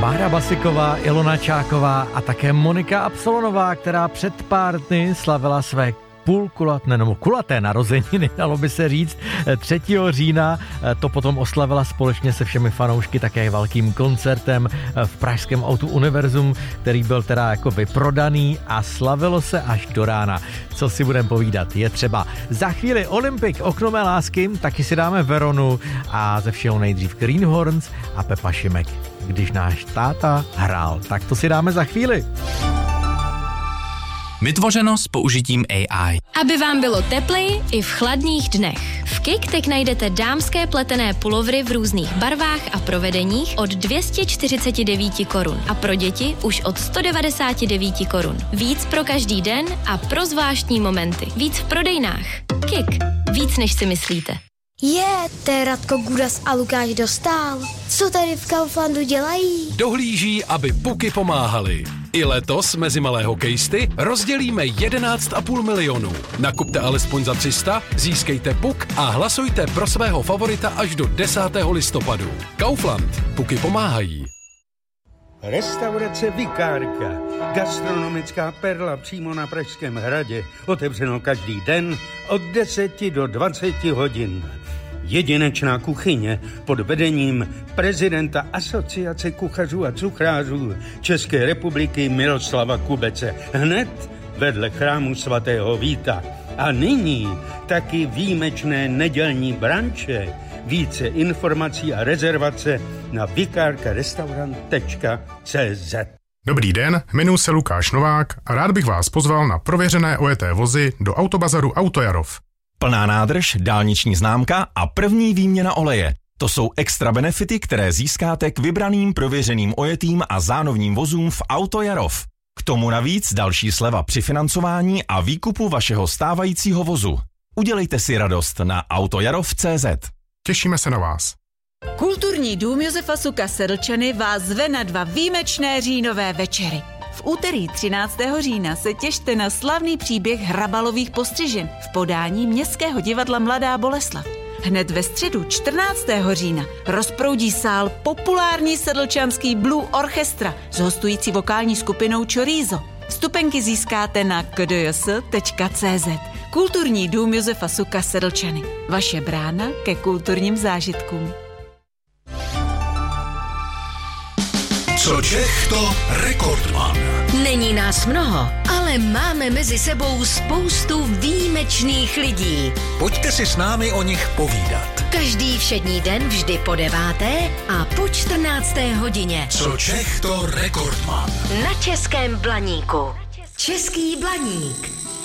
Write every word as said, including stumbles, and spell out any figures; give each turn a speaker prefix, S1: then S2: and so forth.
S1: Bára Basiková, Ilona Čáková a také Monika Absolonová, která před pár dny slavila své půlkulatné, nebo kulaté narozeniny, dalo by se říct, třetího října. To potom oslavila společně se všemi fanoušky také velkým koncertem v pražském Autu Univerzum, který byl teda jako vyprodaný a slavilo se až do rána. Co si budeme povídat, je třeba za chvíli Olympik, okno mé lásky, taky si dáme Veronu a ze všeho nejdřív Greenhorns a Pepa Šimek. Když náš táta hrál, tak to si dáme za chvíli.
S2: Vytvořeno s použitím A I.
S3: Aby vám bylo tepleji i v chladných dnech. V Kik teď najdete dámské pletené pulovry v různých barvách a provedeních od dvě stě čtyřicet devět korun a pro děti už od sto devadesát devět korun. Víc pro každý den a pro zvláštní momenty. Víc v prodejnách. Kik. Víc než si myslíte.
S4: Je, to je Radko Gudas a Lukáš Dostál. Co tady v Kauflandu dělají?
S5: Dohlíží, aby puky pomáhaly. I letos mezi malé hokejisty rozdělíme jedenáct a půl milionu. Nakupte alespoň za tři sta, získejte puk a hlasujte pro svého favorita až do desátého listopadu. Kaufland. Puky pomáhají.
S6: Restaurace Vikárka. Gastronomická perla přímo na Pražském hradě. Otevřeno každý den od deseti do dvaceti hodin. Jedinečná kuchyně pod vedením prezidenta Asociace kuchařů a cuchrářů České republiky Miroslava Kubece. Hned vedle chrámu svatého Víta. A nyní taky výjimečné nedělní branče. Více informací a rezervace na vikárkarestaurant tečka cé zet.
S7: Dobrý den, jmenuji se Lukáš Novák a rád bych vás pozval na prověřené ojeté vozy do autobazaru Autojarov.
S8: Plná nádrž, dálniční známka a první výměna oleje. To jsou extra benefity, které získáte k vybraným prověřeným ojetým a zánovním vozům v Autojarov. K tomu navíc další sleva při financování a výkupu vašeho stávajícího vozu. Udělejte si radost na autojarov tečka cé zet.
S7: Těšíme se na vás.
S9: Kulturní dům Josefa Suka Sedlčany vás zve na dva výjimečné říjnové večery. V úterý třináctého října se těšte na slavný příběh Hrabalových postřižen v podání Městského divadla Mladá Boleslav. Hned ve středu čtrnáctého října rozproudí sál populární sedlčanský Blue Orchestra s hostující vokální skupinou Chorizo. Vstupenky získáte na k d j s tečka cé zet. Kulturní dům Josefa Suka Sedlčany. Vaše brána ke kulturním zážitkům.
S10: Co Čech, to Rekordman.
S11: Není nás mnoho, ale máme mezi sebou spoustu výjimečných lidí.
S10: Pojďte si s námi o nich povídat.
S11: Každý všední den vždy po deváté a po čtrnácté hodině.
S10: Co Čech, to Rekordman.
S11: Na Českém Blaníku. Český Blaník.